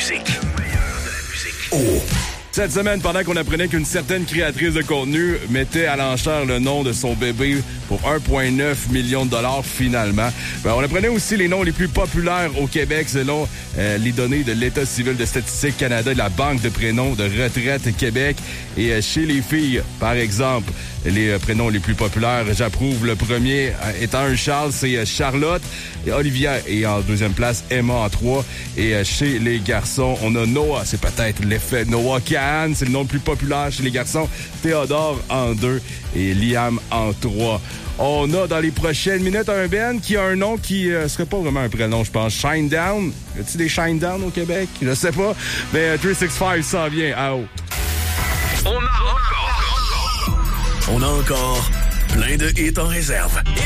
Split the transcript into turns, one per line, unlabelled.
musique.
Cette semaine, pendant qu'on apprenait qu'une certaine créatrice de contenu mettait à l'enchère le nom de son bébé pour 1,9 million de dollars finalement, on apprenait aussi les noms les plus populaires au Québec selon les données de l'État civil de Statistique Canada et la Banque de prénoms de retraite Québec. Et chez les filles, par exemple, les prénoms les plus populaires, j'approuve le premier étant un Charles, c'est Charlotte. Et Olivia est en deuxième place, Emma en 3. Et chez les garçons, on a Noah, c'est peut-être l'effet Noah Kahan, c'est le nom le plus populaire chez les garçons. Théodore en 2 et Liam en 3. On a dans les prochaines minutes un Ben qui a un nom qui serait pas vraiment un prénom, je pense. Shinedown. Y a-t-il des Shinedown au Québec? Je sais pas. Mais 365 s'en vient à haut.
On a encore plein de hits en réserve.